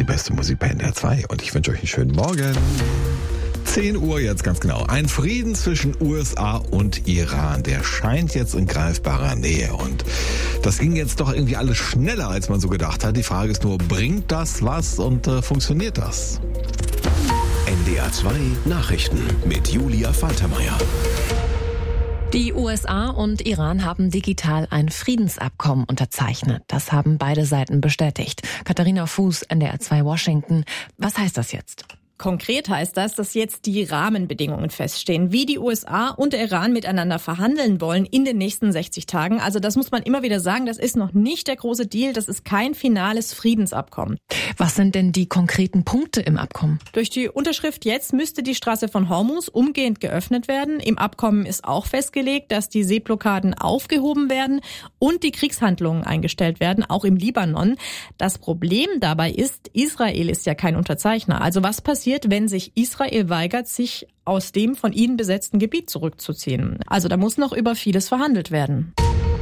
die beste Musik bei NDR 2 und ich wünsche euch einen schönen Morgen. 10 Uhr jetzt ganz genau. Ein Frieden zwischen USA und Iran, der scheint jetzt in greifbarer Nähe. Und das ging jetzt doch irgendwie alles schneller, als man so gedacht hat. Die Frage ist nur, bringt das was und funktioniert das? NDR 2 Nachrichten mit Julia Faltermeier. Die USA und Iran haben digital ein Friedensabkommen unterzeichnet. Das haben beide Seiten bestätigt. Katharina Fuß, NDR 2 Washington. Was heißt das jetzt? Konkret heißt das, dass jetzt die Rahmenbedingungen feststehen, wie die USA und der Iran miteinander verhandeln wollen in den nächsten 60 Tagen. Also das muss man immer wieder sagen, das ist noch nicht der große Deal, das ist kein finales Friedensabkommen. Was sind denn die konkreten Punkte im Abkommen? Durch die Unterschrift jetzt müsste die Straße von Hormuz umgehend geöffnet werden. Im Abkommen ist auch festgelegt, dass die Seeblockaden aufgehoben werden und die Kriegshandlungen eingestellt werden, auch im Libanon. Das Problem dabei ist, Israel ist ja kein Unterzeichner. Also was passiert, wenn sich Israel weigert, sich aus dem von ihnen besetzten Gebiet zurückzuziehen? Also da muss noch über vieles verhandelt werden.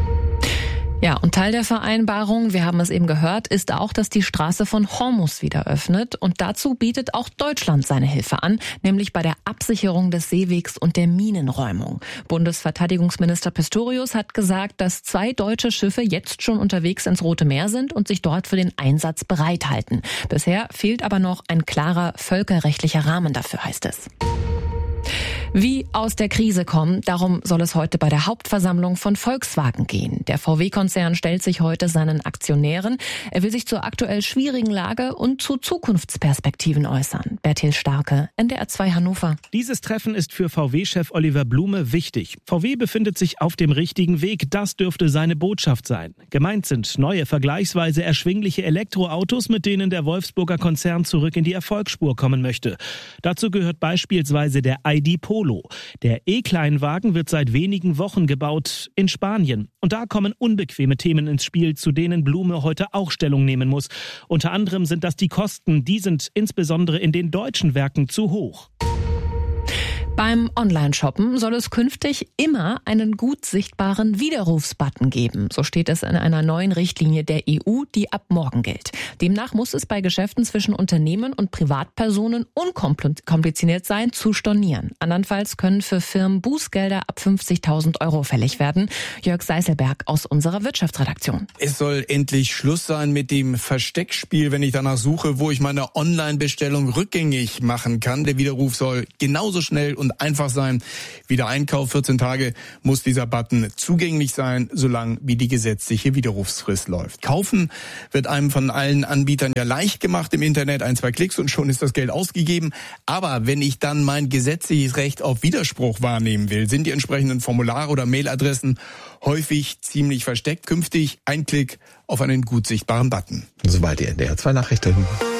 Ja, und Teil der Vereinbarung, wir haben es eben gehört, ist auch, dass die Straße von Hormuz wieder öffnet. Und dazu bietet auch Deutschland seine Hilfe an, nämlich bei der Absicherung des Seewegs und der Minenräumung. Bundesverteidigungsminister Pistorius hat gesagt, dass 2 deutsche Schiffe jetzt schon unterwegs ins Rote Meer sind und sich dort für den Einsatz bereithalten. Bisher fehlt aber noch ein klarer völkerrechtlicher Rahmen dafür, heißt es. Wie aus der Krise kommen, darum soll es heute bei der Hauptversammlung von Volkswagen gehen. Der VW-Konzern stellt sich heute seinen Aktionären. Er will sich zur aktuell schwierigen Lage und zu Zukunftsperspektiven äußern. Bertil Starke, NDR 2 Hannover. Dieses Treffen ist für VW-Chef Oliver Blume wichtig. VW befindet sich auf dem richtigen Weg. Das dürfte seine Botschaft sein. Gemeint sind neue, vergleichsweise erschwingliche Elektroautos, mit denen der Wolfsburger Konzern zurück in die Erfolgsspur kommen möchte. Dazu gehört beispielsweise der ID Polo. Der E-Kleinwagen wird seit wenigen Wochen gebaut in Spanien. Und da kommen unbequeme Themen ins Spiel, zu denen Blume heute auch Stellung nehmen muss. Unter anderem sind das die Kosten. Die sind insbesondere in den deutschen Werken zu hoch. Beim Online-Shoppen soll es künftig immer einen gut sichtbaren Widerrufsbutton geben. So steht es in einer neuen Richtlinie der EU, die ab morgen gilt. Demnach muss es bei Geschäften zwischen Unternehmen und Privatpersonen unkompliziert sein, zu stornieren. Andernfalls können für Firmen Bußgelder ab 50.000 € fällig werden. Jörg Seiselberg aus unserer Wirtschaftsredaktion. Es soll endlich Schluss sein mit dem Versteckspiel, wenn ich danach suche, wo ich meine Online-Bestellung rückgängig machen kann. Der Widerruf soll genauso schnell und einfach sein wie der Einkauf. 14 Tage muss dieser Button zugänglich sein, solange wie die gesetzliche Widerrufsfrist läuft. Kaufen wird einem von allen Anbietern ja leicht gemacht im Internet. 1, 2 Klicks und schon ist das Geld ausgegeben. Aber wenn ich dann mein gesetzliches Recht auf Widerspruch wahrnehmen will, sind die entsprechenden Formulare oder Mailadressen häufig ziemlich versteckt. Künftig ein Klick auf einen gut sichtbaren Button. Soweit die NDR 2 Nachrichten.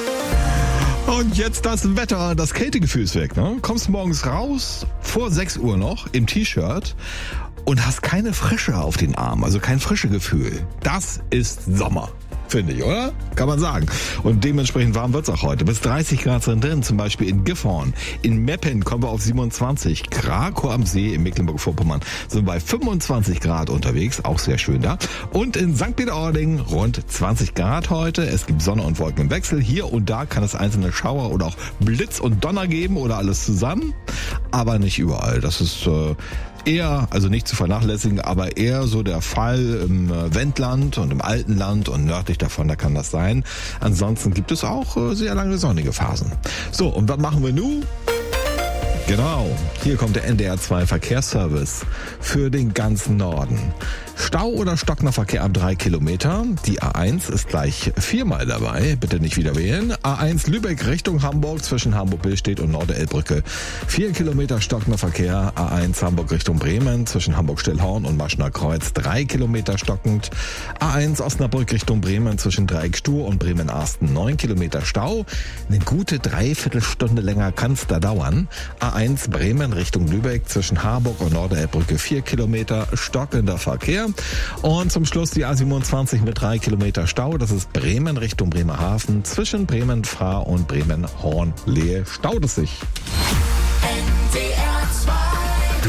Und jetzt das Wetter, das Kältegefühl ist weg. Ne? Kommst morgens raus, vor 6 Uhr noch, im T-Shirt und hast keine Frische auf den Armen, also kein Frischegefühl. Das ist Sommer. Finde ich, oder? Kann man sagen. Und dementsprechend warm wird's auch heute. Bis 30 Grad sind drin, zum Beispiel in Gifhorn. In Meppen kommen wir auf 27. Krakow am See in Mecklenburg-Vorpommern sind bei 25 Grad unterwegs. Auch sehr schön da. Und in St. Peter-Ording rund 20 Grad heute. Es gibt Sonne und Wolken im Wechsel. Hier und da kann es einzelne Schauer oder auch Blitz und Donner geben oder alles zusammen. Aber nicht überall. Das ist eher, also nicht zu vernachlässigen, aber eher so der Fall im Wendland und im Altenland und nördlich davon, da kann das sein. Ansonsten gibt es auch sehr lange sonnige Phasen. So, und was machen wir nun? Genau, hier kommt der NDR 2 Verkehrsservice für den ganzen Norden. Stau oder stockender Verkehr ab 3 Kilometer. Die A1 ist gleich 4-mal dabei. Bitte nicht wieder wählen. A1 Lübeck Richtung Hamburg zwischen Hamburg-Billstedt und Norderelbbrücke. 4 Kilometer stockender Verkehr. A1 Hamburg Richtung Bremen zwischen Hamburg-Stillhorn und Maschner Kreuz. 3 Kilometer stockend. A1 Osnabrück Richtung Bremen zwischen Dreieck-Stur und Bremen-Arsten. 9 Kilometer Stau. Eine gute Dreiviertelstunde länger kann es da dauern. A1 Bremen Richtung Lübeck zwischen Harburg und Norderelbbrücke. 4 Kilometer stockender Verkehr. Und zum Schluss die A27 mit 3 Kilometer Stau. Das ist Bremen Richtung Bremerhaven. Zwischen Bremen-Fahr und Bremen-Hornlehe staut es sich. Der NDR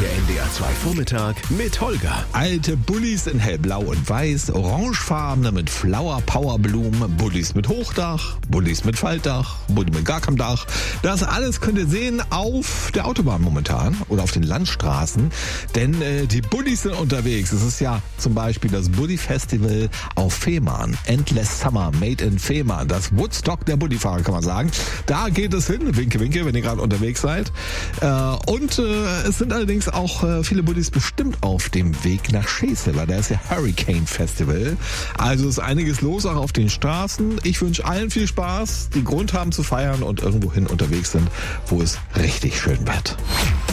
NDR 2 Vormittag mit Holger. Alte Bullis in hellblau und weiß, orangefarbene mit Flower Power Blumen, Bullis mit Hochdach, Bullis mit Faltdach, Bulli mit gar keinem Dach. Das alles könnt ihr sehen auf der Autobahn momentan oder auf den Landstraßen, denn die Bullis sind unterwegs. Es ist ja zum Beispiel das Bulli Festival auf Fehmarn, Endless Summer Made in Fehmarn, das Woodstock der Bullifahrer, kann man sagen. Da geht es hin, winke, winke, wenn ihr gerade unterwegs seid. Und es sind allerdings auch viele Bullis bestimmt auf dem Weg nach Schesel, weil da ist ja Hurricane Festival. Also ist einiges los auch auf den Straßen. Ich wünsche allen viel Spaß, die Grund haben zu feiern und irgendwohin unterwegs sind, wo es richtig schön wird.